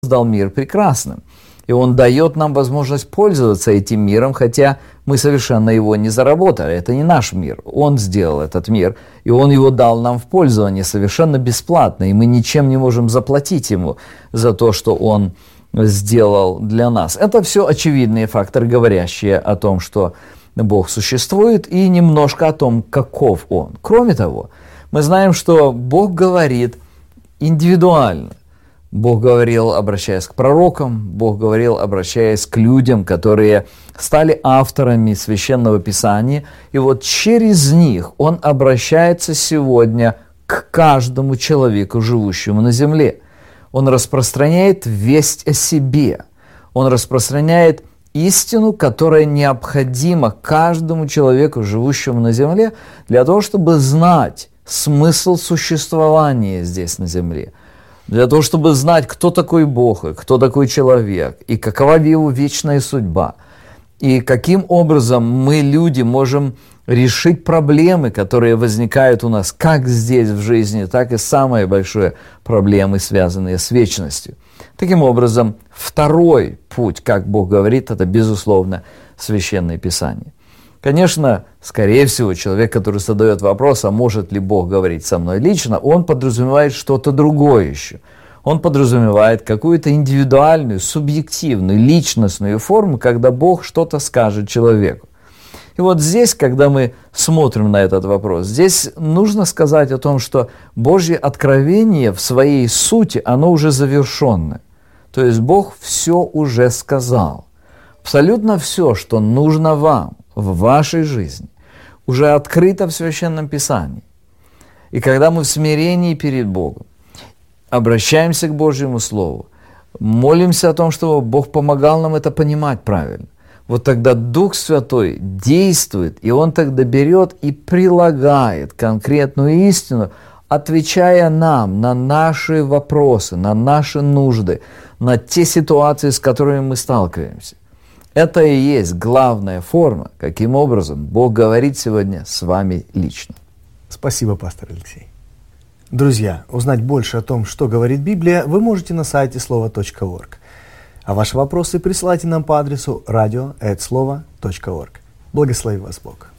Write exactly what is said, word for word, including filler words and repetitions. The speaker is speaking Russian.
создал мир прекрасным. И Он дает нам возможность пользоваться этим миром, хотя мы совершенно его не заработали. Это не наш мир. Он сделал этот мир, и Он его дал нам в пользование совершенно бесплатно. И мы ничем не можем заплатить Ему за то, что Он сделал для нас. Это все очевидные факторы, говорящие о том, что Бог существует, и немножко о том, каков Он. Кроме того, мы знаем, что Бог говорит индивидуально. Бог говорил, обращаясь к пророкам, Бог говорил, обращаясь к людям, которые стали авторами Священного Писания. И вот через них Он обращается сегодня к каждому человеку, живущему на земле. Он распространяет весть о себе. Он распространяет истину, которая необходима каждому человеку, живущему на земле, для того, чтобы знать смысл существования здесь на земле. Для того, чтобы знать, кто такой Бог, и кто такой человек, и какова его вечная судьба, и каким образом мы, люди, можем решить проблемы, которые возникают у нас как здесь в жизни, так и самые большие проблемы, связанные с вечностью. Таким образом, второй путь, как Бог говорит, это, безусловно, Священное Писание. Конечно, скорее всего, человек, который задает вопрос, а может ли Бог говорить со мной лично, он подразумевает что-то другое еще. Он подразумевает какую-то индивидуальную, субъективную, личностную форму, когда Бог что-то скажет человеку. И вот здесь, когда мы смотрим на этот вопрос, здесь нужно сказать о том, что Божье откровение в своей сути, оно уже завершенное. То есть Бог все уже сказал. Абсолютно все, что нужно вам в вашей жизни, уже открыто в Священном Писании. И когда мы в смирении перед Богом обращаемся к Божьему Слову, молимся о том, чтобы Бог помогал нам это понимать правильно, вот тогда Дух Святой действует, и Он тогда берет и прилагает конкретную истину, отвечая нам на наши вопросы, на наши нужды, на те ситуации, с которыми мы сталкиваемся. Это и есть главная форма, каким образом Бог говорит сегодня с вами лично. Спасибо, пастор Алексей. Друзья, узнать больше о том, что говорит Библия, вы можете на сайте слово точка орг. А ваши вопросы присылайте нам по адресу радио эт слова точка орг. Благослови вас Бог.